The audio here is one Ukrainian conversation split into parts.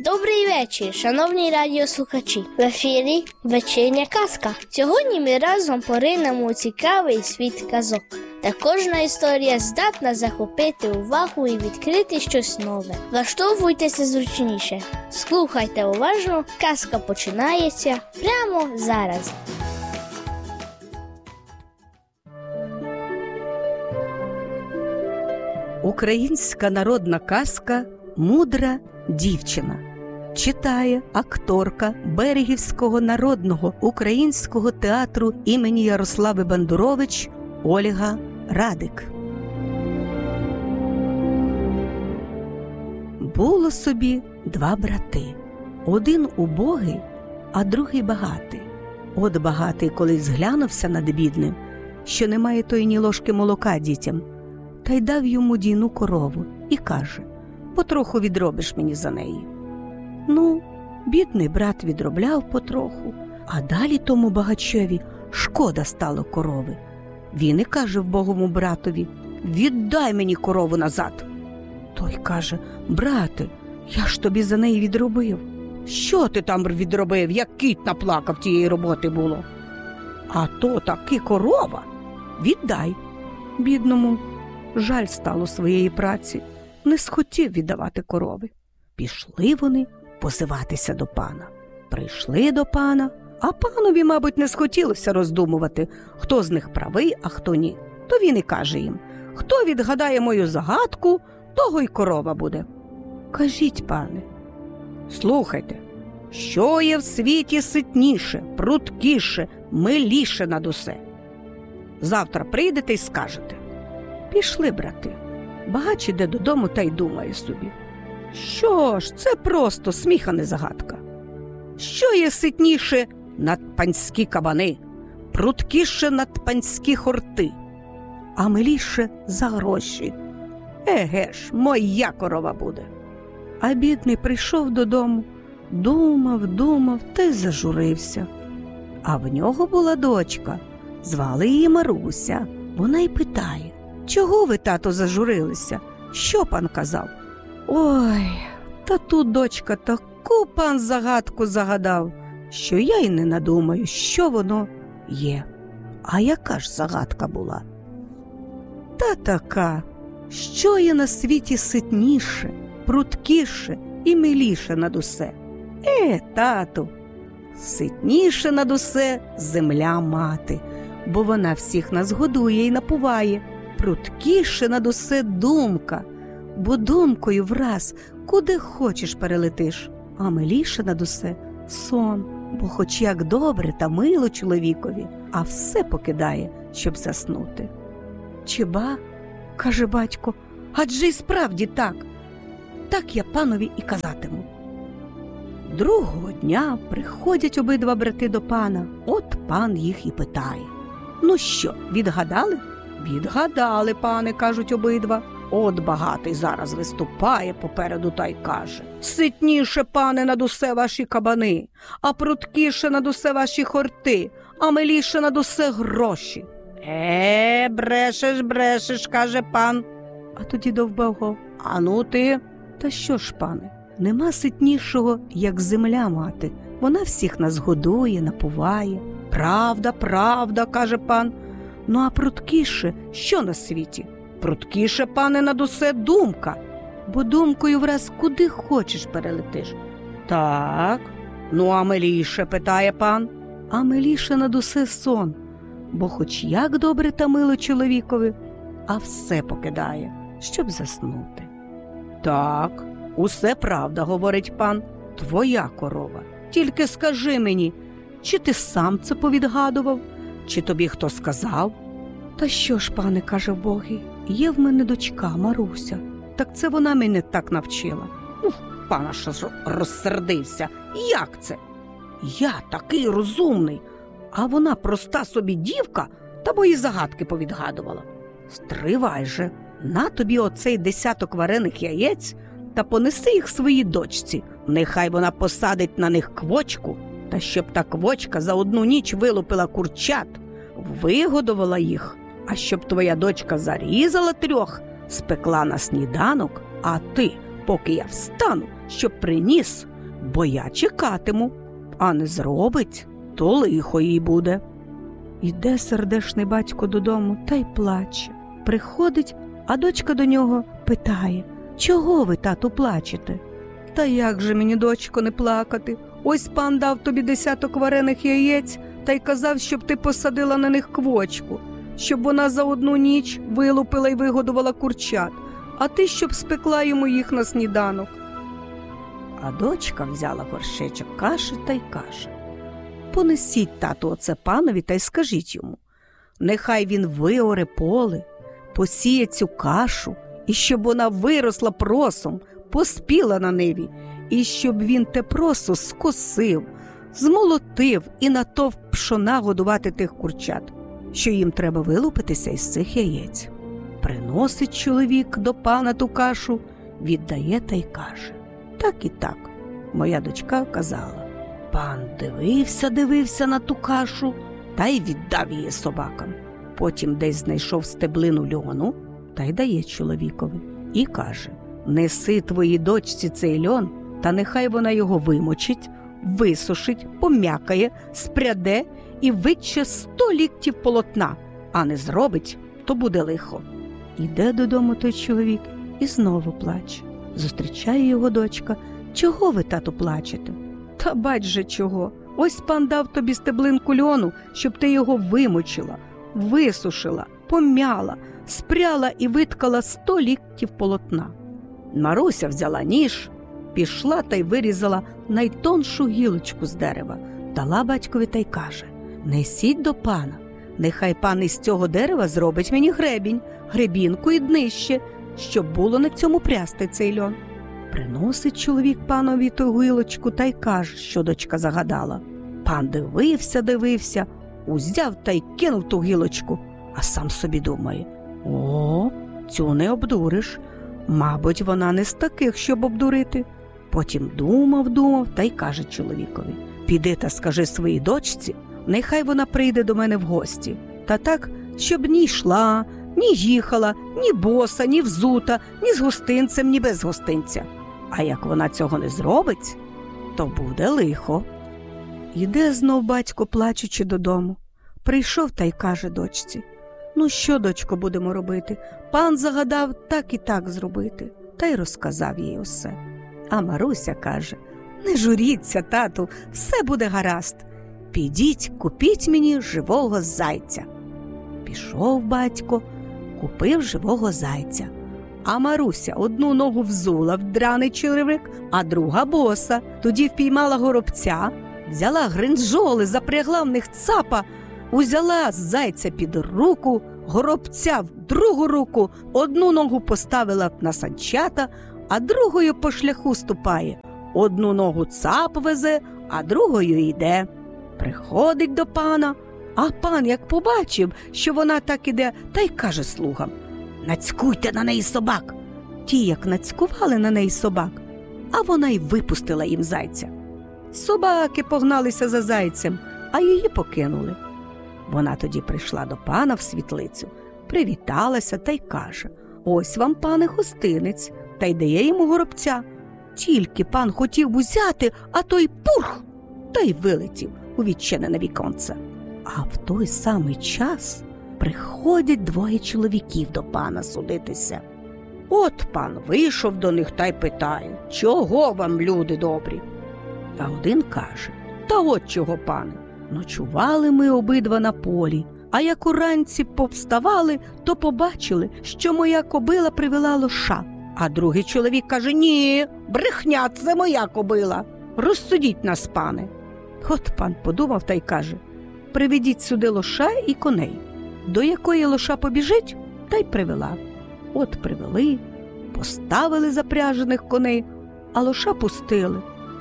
Добрий вечір, шановні радіослухачі. В ефірі вечірня казка. Сьогодні ми разом поринемо у цікавий світ казок. Та кожна історія здатна захопити увагу і відкрити щось нове. Влаштовуйтеся зручніше. Слухайте уважно, казка починається прямо зараз. Українська народна казка «Мудра дівчина». Читає акторка Берегівського народного українського театру імені Ярослави Бандурович Ольга Радик. Було собі два брати. Один убогий, а другий багатий. От багатий колись зглянувся над бідним, що немає тої ні ложки молока дітям, та й дав йому дійну корову і каже: «Потроху відробиш мені за неї». Ну, бідний брат відробляв потроху, а далі тому багачеві шкода стало корови. Він і каже вбогому братові: «Віддай мені корову назад». Той каже: «Брате, я ж тобі за неї відробив». «Що ти там відробив, як кіт наплакав, тієї роботи було?» «А то таки корова, віддай». Бідному жаль стало своєї праці, не схотів віддавати корови. Пішли вони позиватися до пана. Прийшли до пана, а панові, мабуть, не схотілося роздумувати, хто з них правий, а хто ні. То він і каже їм: «Хто відгадає мою загадку, того й корова буде». «Кажіть, пане». «Слухайте, що є в світі ситніше, пруткіше, миліше над усе? Завтра прийдете й скажете». Пішли брати. Багач іде додому та й думає собі: що ж, це просто сміх, а не загадка. Що є ситніше над панські кабани, пруткіше над панські хорти, а миліше за гроші? Еге ж, моя корова буде. А бідний прийшов додому, думав та й зажурився. А в нього була дочка, звали її Маруся. Вона й питає: «Чого ви, тато, зажурилися? Що пан казав?» «Ой, та тут, дочка, таку пан загадку загадав, що я й не надумаю, що воно є». «А яка ж загадка була?» «Та така, що є на світі ситніше, пруткіше і миліше над усе?» Тату, ситніше над усе земля мати, бо вона всіх нас годує і напуває. Пруткіше над усе думка, бо думкою враз куди хочеш перелетиш. А миліше над усе сон, бо хоч як добре та мило чоловікові, а все покидає, щоб заснути». «Чи ба?» – каже батько, «адже й справді так. Так я панові і казатиму». Другого дня приходять обидва брати до пана. От пан їх і питає: «Ну що, відгадали?» «Відгадали, пане», – кажуть обидва. От багатий зараз виступає попереду та й каже: «Ситніше, пане, над усе ваші кабани, а пруткіше над усе ваші хорти, а миліше над усе гроші». Брешеш, каже пан. А тоді до вбогого: «А ну ти?» «Та що ж, пане, нема ситнішого, як земля мати. Вона всіх нас годує, напуває». Правда, каже пан. «Ну, а пруткіше що на світі?» «Пруткіше, пане, над усе думка, бо думкою враз куди хочеш перелетиш». «Так, ну а миліше?» – питає пан. «А миліше над усе сон, бо хоч як добре та мило чоловікові, а все покидає, щоб заснути». «Так, усе правда, – говорить пан, – твоя корова. Тільки скажи мені, чи ти сам це повідгадував, чи тобі хто сказав?» «Та що ж, пане, – каже вбогий, – є в мене дочка Маруся, так це вона мене так навчила». Пан аж розсердився. «Як це? Я такий розумний, а вона проста собі дівка та мої загадки повідгадувала». «Стривай же, на тобі оцей 10 варених яєць та понеси їх своїй дочці. Нехай вона посадить на них квочку, та щоб та квочка за одну ніч вилупила курчат, вигодувала їх, а щоб твоя дочка зарізала 3, спекла на сніданок, а ти, поки я встану, щоб приніс, бо я чекатиму, а не зробить, то лихо їй буде. Іде сердешний батько додому та й плаче. Приходить, а дочка до нього питає: «Чого ви, тату, плачете?» «Та як же мені, дочко, не плакати? Ось пан дав тобі 10 варених яєць та й казав, щоб ти посадила на них квочку, щоб вона за одну ніч вилупила й вигодувала курчат, а ти щоб спекла йому їх на сніданок». А дочка взяла горшечок каші та й каже: «Понесіть, тату, оце панові та й скажіть йому, нехай він виоре поле, посіє цю кашу, і щоб вона виросла просом, поспіла на ниві, і щоб він те просо скосив, змолотив і натовп пшона годувати тих курчат, що їм треба вилупитися із цих яєць». Приносить чоловік до пана ту кашу, віддає та й каже: «Так і так, моя дочка казала». Пан дивився на ту кашу та й віддав її собакам. Потім десь знайшов стеблину льону та й дає чоловікові і каже: «Неси твоїй дочці цей льон, та нехай вона його вимочить, висушить, пом'якає, спряде і витче 100 ліктів полотна, а не зробить, то буде лихо». Іде додому той чоловік і знову плаче. Зустрічає його дочка: «Чого ви, тату, плачете?» «Та бач же чого. Ось пан дав тобі стеблинку льону, щоб ти його вимочила, висушила, пом'яла, спряла і виткала 100 ліктів полотна». Маруся взяла ніж, пішла та й вирізала найтоншу гілочку з дерева, дала батькові та й каже: «Несіть до пана, нехай пан із цього дерева зробить мені гребінь, гребінку і днище, щоб було на цьому прясти цей льон». Приносить чоловік панові ту гілочку та й каже, що дочка загадала. Пан дивився, узяв та й кинув ту гілочку, а сам собі думає: «О, цю не обдуриш, мабуть, вона не з таких, щоб обдурити». Потім думав та й каже чоловікові: «Піди та скажи своїй дочці, нехай вона прийде до мене в гості, та так, щоб ні йшла, ні їхала, ні боса, ні взута, ні з гостинцем, ні без гостинця. А як вона цього не зробить, то буде лихо». Іде знов батько, плачучи, додому. Прийшов та й каже дочці: «Ну що, дочко, будемо робити? Пан загадав так і так зробити». Та й розказав їй усе. А Маруся каже: «Не журіться, тату, все буде гаразд. Підіть, купіть мені живого зайця». Пішов батько, купив живого зайця. А Маруся одну ногу взула в драний черевик, а друга боса. Тоді впіймала горобця, взяла гринджоли, запрягла в них цапа, узяла зайця під руку, горобця в другу руку, одну ногу поставила на санчата, а другою по шляху ступає. Одну ногу цап везе, а другою йде. Приходить до пана, а пан, як побачив, що вона так іде, та й каже слугам: «Нацькуйте на неї собак». Ті, як нацькували на неї собак, а вона й випустила їм зайця. Собаки погналися за зайцем, а її покинули. Вона тоді прийшла до пана в світлицю, привіталася та й каже: «Ось вам, пане, гостинець», та й дає йому горобця. Тільки пан хотів узяти, а той пурх, та й вилетів у відчинене віконце. А в той самий час приходять двоє чоловіків до пана судитися. От пан вийшов до них та й питає: «Чого вам, люди добрі?» А один каже: «Та от чого, пане, ночували ми обидва на полі, а як уранці повставали, то побачили, що моя кобила привела лоша». А другий чоловік каже: «Ні, брехня, це моя кобила. Розсудіть нас, пане». От пан подумав та й каже: «Приведіть сюди лоша і коней». До якої лоша побіжить, та й привела. От привели, поставили запряжених коней, а лоша пустили.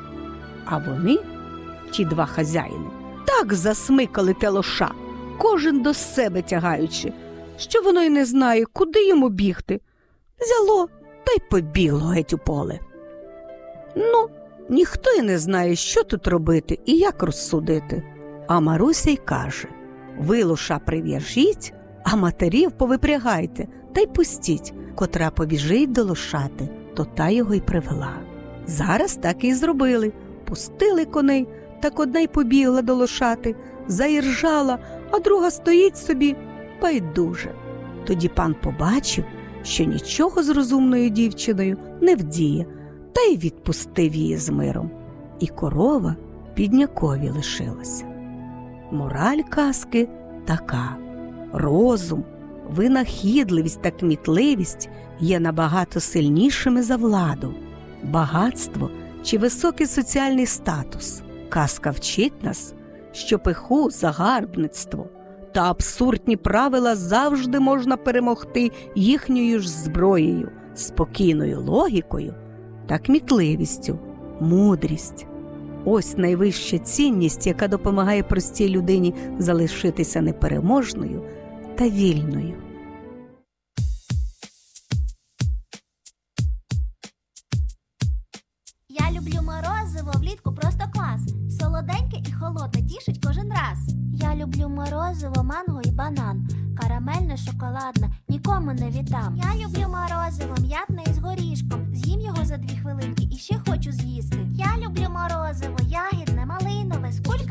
А вони, ті два хазяїни, так засмикали те лоша, кожен до себе тягаючи, що воно й не знає, куди йому бігти. Взяло та й побігло геть у поле. Ну, ніхто й не знає, що тут робити і як розсудити. А Маруся й каже: «Ви лоша прив'яжіть, а матерів повипрягайте та й пустіть, котра побіжить до лошати, то та його й привела». Зараз так і зробили. пустили коней, так одна й побігла до лошати, заіржала, а друга стоїть собі байдуже. Тоді пан побачив, що нічого з розумною дівчиною не вдіє, та й відпустив її з миром. І корова біднякові лишилася. Мораль казки така: розум, винахідливість та кмітливість є набагато сильнішими за владу, багатство чи високий соціальний статус. Казка вчить нас, що пиху, загарбництво та абсурдні правила завжди можна перемогти їхньою ж зброєю, спокійною логікою та кмітливістю, мудрість. Ось найвища цінність, яка допомагає простій людині залишитися непереможною та вільною. Я люблю морозиво, влітку просто клас. Солоденьке і холодне, тішить кожен раз. Я люблю морозиво, манго і банан. Карамельне, шоколадне, нікому не віддам. Я люблю морозиво, м'ятне із горішком. З'їм його за 2 хвилинки і ще